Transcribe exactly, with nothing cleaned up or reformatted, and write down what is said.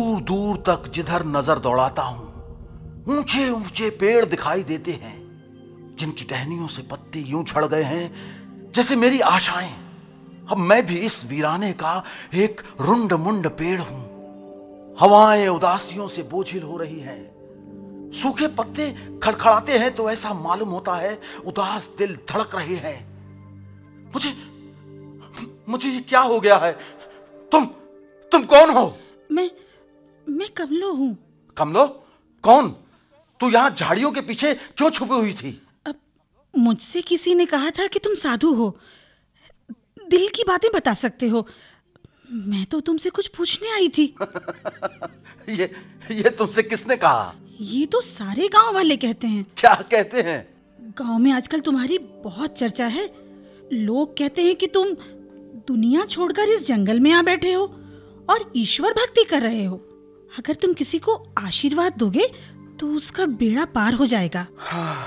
दूर दूर तक जिधर नजर दौड़ाता हूं, ऊंचे ऊंचे पेड़ दिखाई देते हैं, जिनकी टहनियों से पत्ते यूं झड़ गए हैं जैसे मेरी आशाएं। अब मैं भी इस वीराने का एक रुंड मुंड पेड़ हूं। हवाएं उदासियों से बोझिल हो रही हैं। सूखे पत्ते खड़खड़ाते हैं तो ऐसा मालूम होता है उदास दिल धड़क रहे हैं। मुझे मुझे ये क्या हो गया है? तुम तुम कौन हो? मैं मैं कमलो हूँ। कमलो? कौन? तू यहाँ झाड़ियों के पीछे क्यों छुपी हुई थी? अब मुझसे किसी ने कहा था कि तुम साधु हो, दिल की बातें बता सकते हो। मैं तो तुमसे कुछ पूछने आई थी। ये ये तुमसे किसने कहा? ये तो सारे गांव वाले कहते हैं। क्या कहते हैं? गांव में आजकल तुम्हारी बहुत चर्चा है। लोग कहते हैं कि तुम दुनिया छोड़कर इस जंगल में आ बैठे हो और ईश्वर भक्ति कर रहे हो। अगर तुम किसी को आशीर्वाद दोगे तो उसका बेड़ा पार हो जाएगा। हाँ।